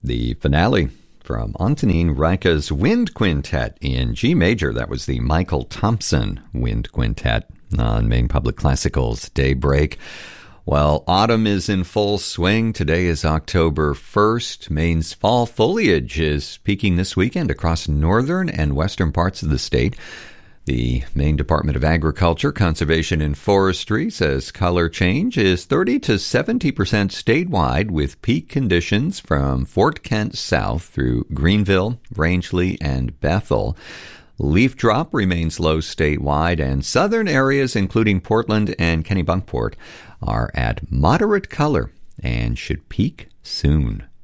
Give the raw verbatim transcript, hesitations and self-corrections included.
The finale from Antonín Rajka's Wind Quintet in G major. That was the Michael Thompson Wind Quintet on Maine Public Classical's Daybreak. Well, autumn is in full swing. Today is October first. Maine's fall foliage is peaking this weekend across northern and western parts of the state. The Maine Department of Agriculture, Conservation, and Forestry says color change is thirty to seventy percent statewide, with peak conditions from Fort Kent south through Greenville, Rangeley, and Bethel. Leaf drop remains low statewide, and southern areas, including Portland and Kennebunkport, are at moderate color and should peak soon.